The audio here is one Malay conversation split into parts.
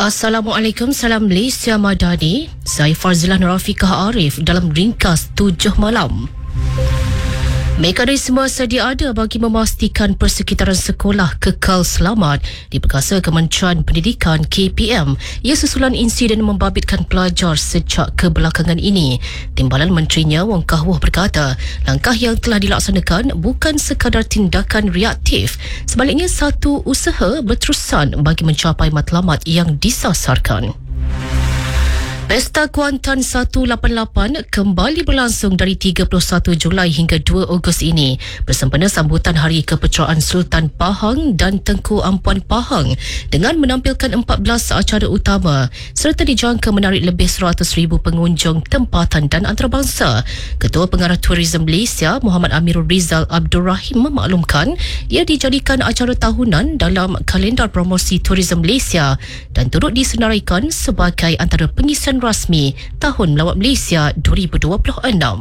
Assalamualaikum, salam Malaysia Madani. Saya Farzilah Nurafiqah Arif dalam ringkas 7 malam. Mekanisme sedia ada bagi memastikan persekitaran sekolah kekal selamat diperkasa Kementerian Pendidikan KPM. Ia susulan insiden membabitkan pelajar sejak kebelakangan ini. Timbalan Menterinya Wong Kah Woh berkata, langkah yang telah dilaksanakan bukan sekadar tindakan reaktif, sebaliknya satu usaha berterusan bagi mencapai matlamat yang disasarkan. Pesta Kuantan 188 kembali berlangsung dari 31 Julai hingga 2 Ogos ini bersempena sambutan Hari Kepeteraan Sultan Pahang dan Tengku Ampuan Pahang dengan menampilkan 14 acara utama serta dijangka menarik lebih 100,000 pengunjung tempatan dan antarabangsa. Ketua Pengarah Tourism Malaysia Muhammad Amirul Rizal Abdul Rahim memaklumkan ia dijadikan acara tahunan dalam kalendar promosi Tourism Malaysia dan turut disenaraikan sebagai antara pengisian rasmi Tahun Melawat Malaysia 2026.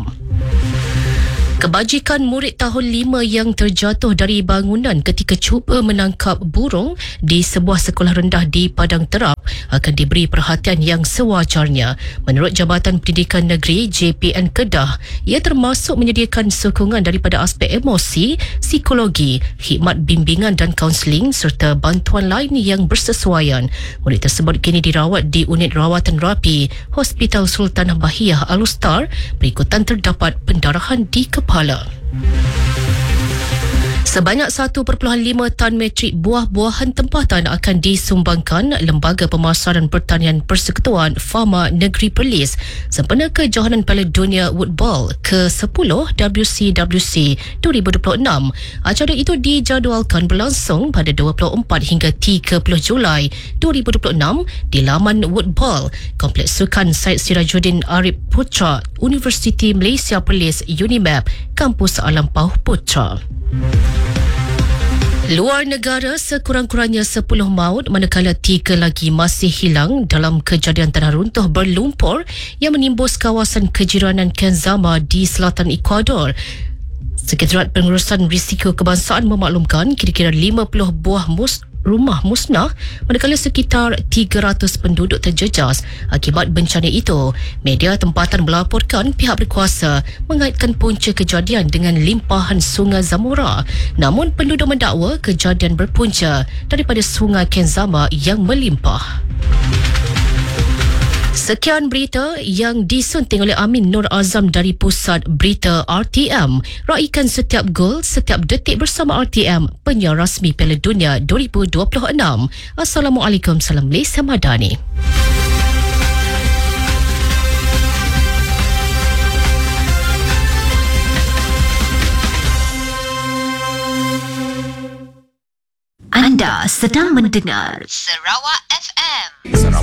Kebajikan murid tahun 5 yang terjatuh dari bangunan ketika cuba menangkap burung di sebuah sekolah rendah di Padang Terap akan diberi perhatian yang sewajarnya. Menurut Jabatan Pendidikan Negeri JPN Kedah, ia termasuk menyediakan sokongan daripada aspek emosi, psikologi, khidmat bimbingan dan kaunseling serta bantuan lain yang bersesuaian. Murid tersebut kini dirawat di unit rawatan rapi Hospital Sultan Bahiyah Al-Ustar berikutan terdapat pendarahan di kepala. Sebanyak 1.5 tan metrik buah-buahan tempatan akan disumbangkan Lembaga Pemasaran Pertanian Persekutuan Fama Negeri Perlis sempena kejohanan Piala Dunia Woodball ke-10 WCWC 2026. Acara itu dijadualkan berlangsung pada 24 hingga 30 Julai 2026 di laman Woodball, Kompleks Sukan Syed Sirajuddin Arif Putra, Universiti Malaysia Perlis UNIMAP, Kampus Alam Pauh Putra. Luar negara, sekurang-kurangnya 10 maut manakala 3 lagi masih hilang dalam kejadian tanah runtuh berlumpur yang menimbus kawasan kejiranan Kenzama di selatan Ecuador. Sekretariat Pengurusan Risiko Kebangsaan memaklumkan kira-kira 50 buah rumah musnah manakala sekitar 300 penduduk terjejas akibat bencana itu. Media tempatan melaporkan pihak berkuasa mengaitkan punca kejadian dengan limpahan Sungai Zamora, namun penduduk mendakwa kejadian berpunca daripada Sungai Kenzama yang melimpah. Sekian berita yang disunting oleh Amin Nur Azam dari Pusat Berita RTM. Raikan setiap gol, setiap detik bersama RTM, penyiar rasmi Piala Dunia 2026. Assalamualaikum, salam Malaysia Madani. Anda sedang mendengar Sarawak FM.